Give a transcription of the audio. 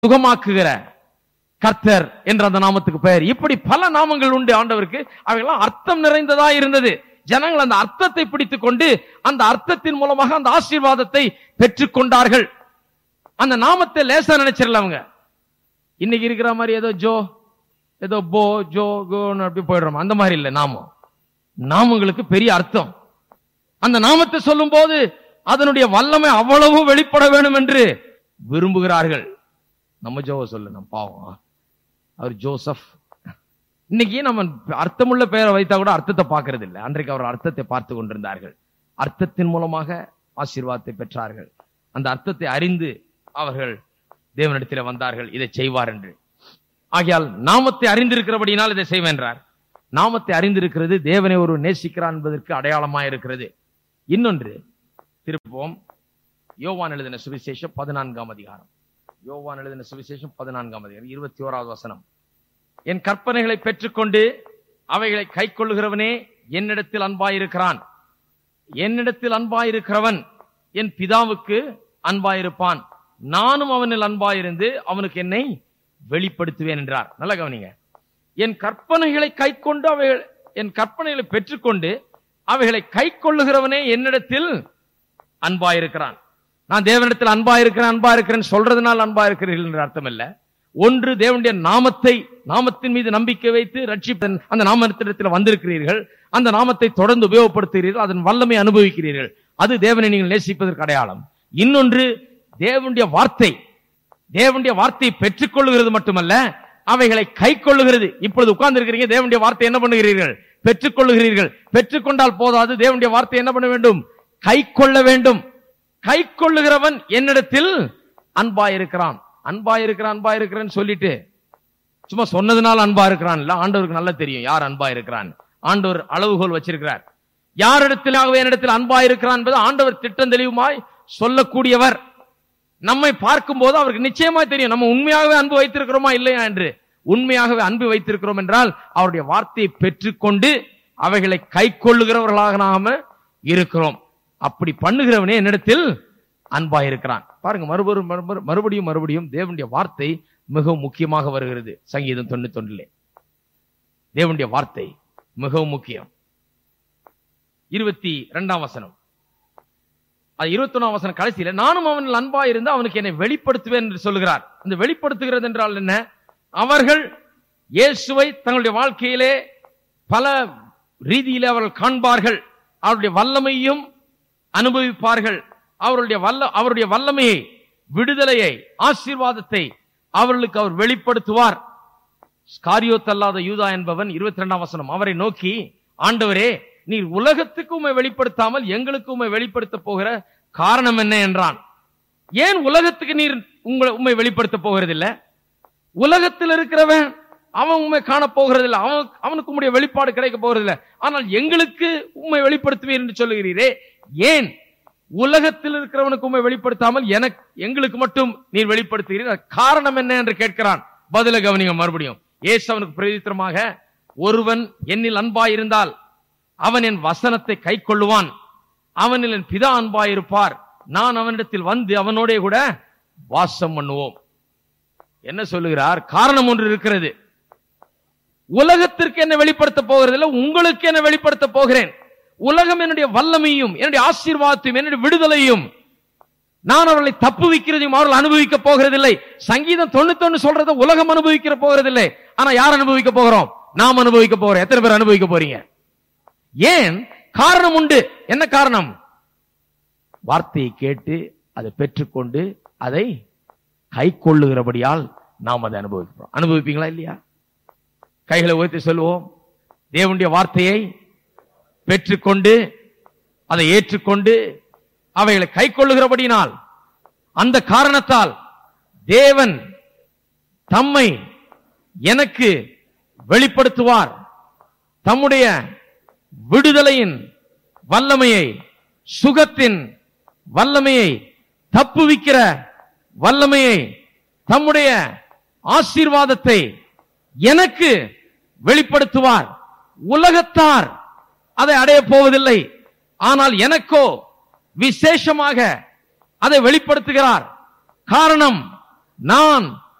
சுகமாக்குகிற கர்த்தர் என்ற அந்த நாமத்துக்கு பெயர். இப்படி பல நாமங்கள் உண்டு ஆண்டவருக்கு. அவையெல்லாம் அர்த்தம் நிறைந்ததா இருந்தது. ஜனங்கள் அந்த அர்த்தத்தை பிடித்துக் கொண்டு அந்த அர்த்தத்தின் மூலமாக அந்த ஆசீர்வாதத்தை பெற்றுக் கொண்டார்கள். அந்த நாமத்தை லேசா நினைச்சிடல அவங்க. இன்னைக்கு இருக்கிற மாதிரி ஏதோ ஜோ, ஏதோ போ, ஜோ, கோன்னு அப்படி போயிடுறோம். அந்த மாதிரி இல்லை. நாமங்களுக்கு பெரிய அர்த்தம். அந்த நாமத்தை சொல்லும் போது அதனுடைய வல்லமை அவ்வளவு வெளிப்பட வேண்டும் என்று விரும்புகிறார்கள். நம்ம ஜோவை சொல்லு, நம்ம பாவம் அவர் ஜோசப். இன்னைக்கு நம்ம அர்த்தமுள்ள பெயரை வைத்தா கூட அர்த்தத்தை பார்க்கறது இல்லை. அன்றைக்கு அவர் அர்த்தத்தை பார்த்து கொண்டிருந்தார்கள். அர்த்தத்தின் மூலமாக ஆசீர்வாதத்தை பெற்றார்கள். அந்த அர்த்தத்தை அறிந்து அவர்கள் தேவனிடத்தில் வந்தார்கள், இதை செய்வார் என்று. ஆகையால் நாமத்தை அறிந்திருக்கிறபடினால் இதை செய்வேன்றார். நாமத்தை அறிந்திருக்கிறது தேவனை ஒரு நேசிக்கிறான் என்பதற்கு அடையாளமாக இருக்கிறது. இன்னொன்று திருப்போம், யோவான் எழுதின சுவிசேஷம் 14ஆம் அதிகாரம். யோவான் எழுதின சுவிசேஷம் 14ஆம் அதிகாரம் 21வது வசனம். என் கற்பனைகளை பெற்றுக்கொண்டு அவைகளை கை கொள்ளுகிறவனே என்னிடத்தில் அன்பாயிருக்கிறான். என்னிடத்தில் அன்பாயிருக்கிறவன் என் பிதாவுக்கு அன்பாயிருப்பான். நானும் அவனில் அன்பாயிருந்து அவனுக்கு என்னை வெளிப்படுத்துவேன் என்றார். நல்ல கவனிங்க. என் கற்பனைகளை கை கொண்டு என் கற்பனைகளை பெற்றுக்கொண்டு அவைகளை கை கொள்ளுகிறவனே என்னிடத்தில் அன்பாயிருக்கிறான். நான் தேவனிடத்தில் அன்பாயிருக்கிறேன் சொல்றதுனால் அன்பாயிருக்கிறீர்கள் என்று அர்த்தம் இல்ல. ஒன்று, தேவனுடைய நாமத்தின் மீது நம்பிக்கை வைத்து ரட்சிப்பன் அந்த நாமத்திடத்தில் வந்திருக்கிறீர்கள். அந்த நாமத்தை தொடர்ந்து உபயோகப்படுத்துகிறீர்கள், அதன் வல்லமை அனுபவிக்கிறீர்கள். அது தேவனை நீங்கள் நேசிப்பதற்கு அடையாளம். இன்னொன்று, தேவனுடைய வார்த்தையை பெற்றுக் கொள்ளுகிறது மட்டுமல்ல, அவைகளை கை கொள்ளுகிறது. இப்பொழுது உட்கார்ந்து இருக்கிறீங்க, தேவனுடைய வார்த்தை என்ன பண்ணுகிறீர்கள்? பெற்றுக் கொள்ளுகிறீர்கள். பெற்றுக்கொண்டால் போதாது, தேவனுடைய வார்த்தை என்ன பண்ண வேண்டும்? கை கொள்ள வேண்டும். கை கொள்ளுகிறவன் என்னிடத்தில் அன்பாயிருக்கிறான். அன்பாயிருக்கிறேன்னு சொல்லிட்டு சும்மா சொன்னதுனால அன்பா இருக்கிறான் இல்ல. ஆண்டவருக்கு நல்லா தெரியும் யார் அன்பா இருக்கிறான். ஆண்டவர் அளவுகோல் வச்சிருக்கிறார். யாரிடத்திலாகவே என்னிடத்தில் அன்பாயிருக்கிறான் என்பது ஆண்டவர் திட்டம் தெளிவுமாய் சொல்லக்கூடியவர். நம்மை பார்க்கும் போது அவருக்கு நிச்சயமா தெரியும் நம்ம உண்மையாகவே அன்பு வைத்திருக்கிறோமா இல்லையா என்று. உண்மையாகவே அன்பு வைத்திருக்கிறோம் என்றால் அவருடைய வார்த்தையை பெற்றுக்கொண்டு அவைகளை கை கொள்ளுகிறவர்களாக நாம இருக்கிறோம். அப்படி பண்ணுகிறவனே என்னிடத்தில் அன்பாயிருக்கிறான். பாருங்க, மறுபடியும் தேவனுடைய வார்த்தை மிகவும் முக்கியமாக வருகிறது. சங்கீதம் 91 தேவனுடைய வார்த்தை மிகவும் முக்கியம். 22ஆம் வசனம், அது 21ஆம் வசனம் கடைசியில, நானும் அவனில் அன்பாயிருந்து அவனுக்கு என்னை வெளிப்படுத்துவேன் என்று சொல்லுகிறார். இந்த வெளிப்படுத்துகிறது என்றால் என்ன? அவர்கள் இயேசுவை தங்களுடைய வாழ்க்கையிலே பல ரீதியிலே அவர்கள் காண்பார்கள். அவருடைய வல்லமையும் அனுபவிப்பார்கள். அவருடைய வல்லமையை, விடுதலையை, ஆசீர்வாதத்தை அவர்களுக்கு அவர் வெளிப்படுத்துவார். ஸ்காரியோத்தல்லாத யூதா என்பவன் 22ஆம் வசனம் அவரை நோக்கி, ஆண்டவரே, நீர் உலகத்துக்கு உம்மை வெளிப்படுத்தாமல் எங்களுக்கு உம்மை வெளிப்படுத்த போகிற காரணம் என்ன என்றான். ஏன் உலகத்துக்கு நீர் உம்மை வெளிப்படுத்த போகிறதில்லை? உலகத்தில் இருக்கிறவன் அவன் உண்மை காண போகிறதில்லை, அவனுக்கு உம்முடைய வெளிப்பாடு கிடைக்க போகிறதில்லை. ஆனால் எங்களுக்கு உண்மை வெளிப்படுத்துவீர் என்று சொல்லுகிறீரே, ஏன் உலகத்தில் இருக்கிறவனுக்கு உண்மை வெளிப்படுத்தாமல் எங்களுக்கு மட்டும் நீர் வெளிப்படுத்துகிறீர்? காரணம் என்ன என்று கேட்கிறான். பதில கவனிங்க மறுபடியும். இயேசு அவனுக்கு பிரதித்திரமாக, ஒருவன் என்னில் அன்பாயிருந்தால் அவன் என் வசனத்தை கை கொள்ளுவான். அவனில் என் பிதா அன்பாயிருப்பார். நான் அவனிடத்தில் வந்து அவனோட கூட வாசம் பண்ணுவோம். என்ன சொல்லுகிறார்? காரணம் ஒன்று இருக்கிறது. உலகத்திற்கு என்ன வெளிப்படுத்த போகிறதில்லை, உங்களுக்கு என்ன வெளிப்படுத்த போகிறேன். உலகம் என்னுடைய வல்லமையும் என்னுடைய ஆசீர்வாதத்தையும் என்னுடைய விடுதலையும் நான் அவர்களை தப்புவிக்கிறதையும் அவர்கள் அனுபவிக்க போகிறதில்லை. சங்கீதம் 91 சொல்றதை உலகம் அனுபவிக்கிற போகிறதில்லை. ஆனா யார் அனுபவிக்க போகிறோம்? நாம் அனுபவிக்க போகிறோம். எத்தனை பேர் அனுபவிக்க போறீங்க? ஏன்? காரணம் உண்டு. என்ன காரணம்? வார்த்தையை கேட்டு அதை பெற்றுக்கொண்டு அதை கை கொள்ளுகிறபடியால் நாம் அதை அனுபவிக்கிறோம். அனுபவிப்பீங்களா இல்லையா? கைகளை உயர்த்தி சொல்லுவோம். தேவனுடைய வார்த்தையை பெற்றுக்கொண்டு அதை ஏற்றுக்கொண்டு அவைகளை கை கொள்ளுகிறபடினால், அந்த காரணத்தால் தேவன் தம்மை எனக்கு வெளிப்படுத்துவார். தம்முடைய விடுதலையின் வல்லமையை, சுகத்தின் வல்லமையை, தப்புவிக்கிற வல்லமையை, தம்முடைய ஆசீர்வாதத்தை எனக்கு வெளிப்படுத்துவார். உலகத்தார் அதை அடைய போவதில்லை. ஆனால் எனக்கோ விசேஷமாக அதை வெளிப்படுத்துகிறார். காரணம், நான்